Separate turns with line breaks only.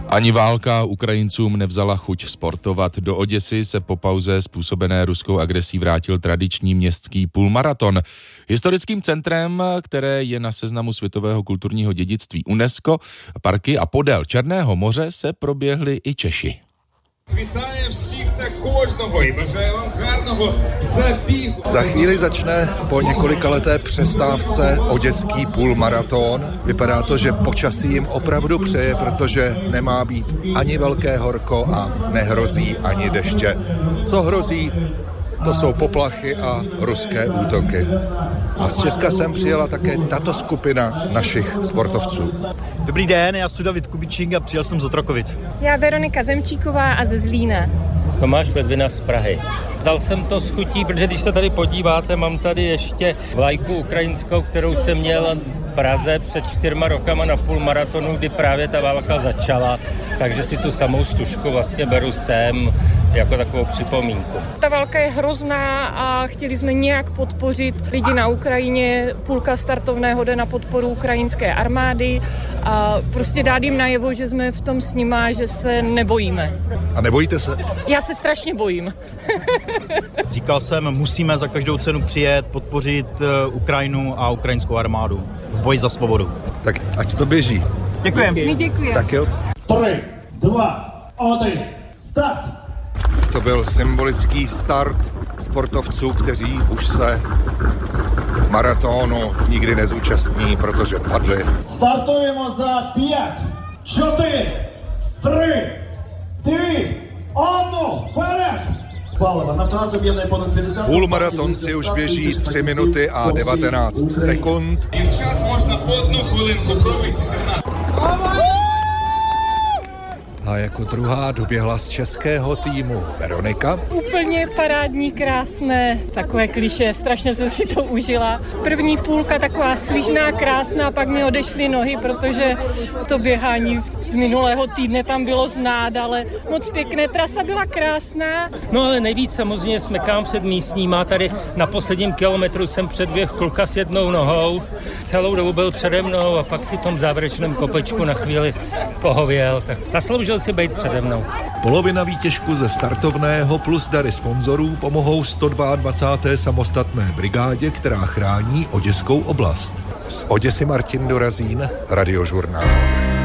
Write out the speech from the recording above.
Ani válka Ukrajincům nevzala chuť sportovat. Do Oděsy se po pauze způsobené ruskou agresí vrátil tradiční městský půlmaraton. Historickým centrem, které je na seznamu světového kulturního dědictví UNESCO, parky a podél Černého moře se proběhli i Češi.
Vítám všech ta kожного i bажаю vám гарного забігу.
Za chvíli začne po několikaleté přestávce oděský půlmaraton. Vypadá to, že počasí jim opravdu přeje, protože nemá být ani velké horko a nehrozí ani deště. Co hrozí, to jsou poplachy a ruské útoky. A z Česka sem přijela také tato skupina našich sportovců.
Dobrý den, já jsem David Kubičík a přijel jsem z Otrokovic.
Já Veronika Zemčíková a ze Zlína.
Tomáš Ledvina z Prahy. Vzal jsem to s chutí, protože když se tady podíváte, mám tady ještě vlajku ukrajinskou, kterou jsem měl v Praze před 4 rokama na půlmaratonu, kdy právě ta válka začala, takže si tu samou stužku vlastně beru sem jako takovou připomínku.
Ta válka je hrozná a chtěli jsme nějak podpořit lidi na Ukrajině. Půlka startovného jde na podporu ukrajinské armády a prostě dát jim najevo, že jsme v tom s nima, že se nebojíme.
A nebojíte se?
Já se strašně bojím.
Říkal jsem, musíme za každou cenu přijet, podpořit Ukrajinu a ukrajinskou armádu v boji za svobodu.
Tak ať to běží.
Děkujeme.
My děkujeme.
Tak jo.
3, 2, 1, start!
To byl symbolický start sportovců, kteří už se maratonu nikdy nezúčastní, protože padli.
Startujeme za 5, 4, 3, 2, 1, вперед!
Půlmaratonci už běží 3 minuty a 19 sekund.
Дівчат можна одну хвилинку провисіти.
A jako druhá doběhla z českého týmu Veronika.
Úplně parádní, krásné, takové klišé, strašně jsem si to užila. První půlka taková svižná, krásná, pak mi odešly nohy, protože to běhání z minulého týdne tam bylo znát, ale moc pěkné, trasa byla krásná.
No ale nejvíc samozřejmě smekám před místníma, tady na posledním kilometru jsem předběhl kluka s jednou nohou, celou dobu byl přede mnou a pak si v tom závěrečném kopečku na chvíli pohověl, tak zasloužil si být přede mnou.
Polovina výtěžku ze startovného plus dary sponzorů pomohou 122. samostatné brigádě, která chrání Oděskou oblast. Z Oděsy Martin Dorazín, Radiožurnál.